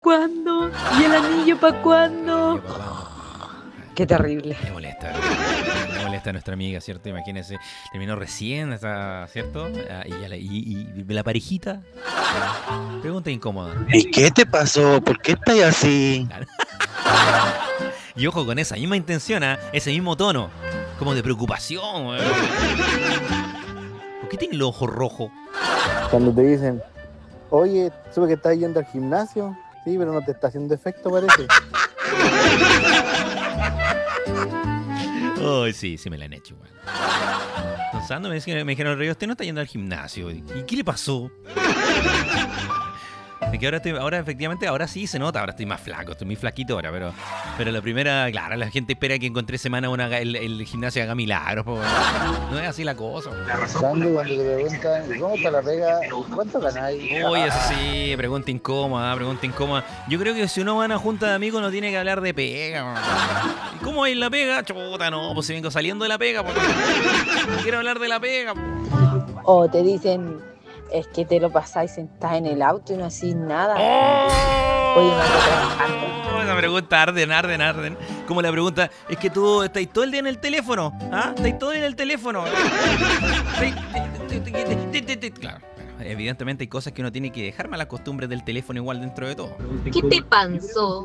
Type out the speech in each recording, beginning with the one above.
cuándo? ¿Y el anillo para cuándo? Qué terrible. Me molesta a nuestra amiga, ¿cierto? Imagínense, terminó recién, ¿cierto? Y la parejita. Pregunta incómoda. ¿Y qué te pasó? ¿Por qué estás así? Y ojo con esa misma intención, ese mismo tono, como de preocupación. ¿Por qué tiene el ojo rojo? Cuando te dicen, oye, supe que estás yendo al gimnasio, sí, pero no te está haciendo efecto, parece. Oh, sí me la han hecho igual. Pensando, me dijeron, Rey, usted no está yendo al gimnasio. ¿Y qué le pasó? De que ahora efectivamente, ahora sí se nota, ahora estoy más flaco, estoy muy flaquito ahora, pero la primera, claro, la gente espera que en 3 semanas el gimnasio haga milagros, no es así la cosa. Sandy, cuando te preguntan, ¿cómo está la pega? ¿Cuánto ganáis? Uy, eso sí, pregunta incómoda. Yo creo que si uno va a una junta de amigos no tiene que hablar de pega. ¿Y cómo es la pega? Chuta, no, pues si vengo saliendo de la pega, no quiero hablar de la pega. O te dicen, es que te lo pasáis sentado en el auto y no hacís nada. Oye, no ando trabajando. Esa pregunta arden. Como la pregunta, es que tú estás todo el día en el teléfono. ¿Estás todo el día en el teléfono? Claro, evidentemente hay cosas que uno tiene que dejar malas costumbres del teléfono igual dentro de todo. ¿Qué te pasó?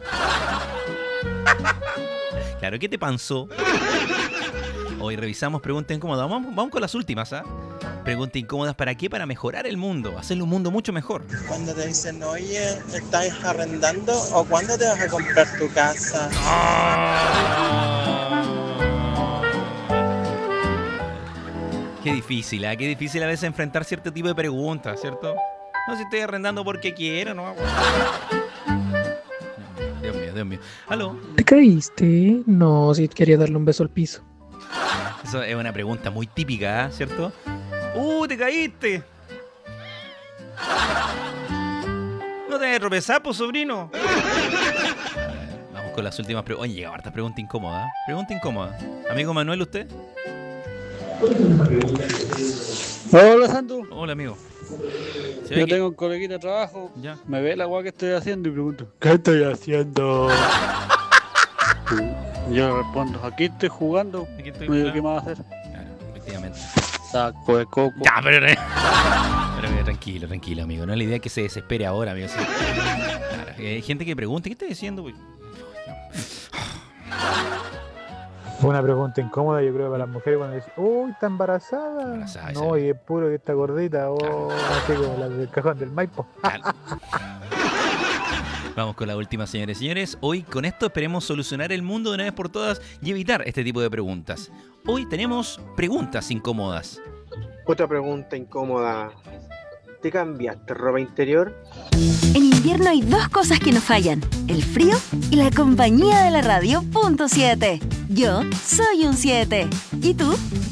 Claro, ¿qué te pasó? Hoy revisamos preguntas incómodas. Vamos con las últimas, Preguntas incómodas, ¿para qué? Para mejorar el mundo, hacerle un mundo mucho mejor. Cuando te dicen, oye, ¿estás arrendando o cuándo te vas a comprar tu casa? Qué difícil a veces enfrentar cierto tipo de preguntas, ¿cierto? No, si estoy arrendando porque quiero, ¿no? Dios mío. ¿Aló? ¿Te caíste? No, si quería darle un beso al piso. Eso es una pregunta muy típica, ¿cierto? ¡Te caíste! No te vas a tropezar, pues, sobrino. Vamos con las últimas preguntas. Oye, llega harta pregunta incómoda. Pregunta incómoda. Amigo Manuel, ¿usted? Hola, Santu. Hola, amigo. Yo tengo un coleguita de trabajo. Ya. Me ve la guay que estoy haciendo y pregunto, ¿qué estoy haciendo? Yo respondo, aquí estoy jugando. ¿Qué más va a hacer? Claro, efectivamente. Saco de coco. Ya, pero tranquilo, amigo. No es la idea que se desespere ahora, amigo. Sí. Claro, hay gente que pregunta, ¿qué estás diciendo? Fue una pregunta incómoda, yo creo, para las mujeres cuando dicen, uy, ¿está embarazada? No, y es puro que está gordita, así como la del cajón del Maipo. Claro. Vamos con la última, señores y señores. Hoy con esto esperemos solucionar el mundo de una vez por todas y evitar este tipo de preguntas. Hoy tenemos preguntas incómodas. Otra pregunta incómoda. ¿Te cambiaste ropa interior? En invierno hay 2 cosas que no fallan: el frío y la compañía de la radio .7. Yo soy un 7. ¿Y tú?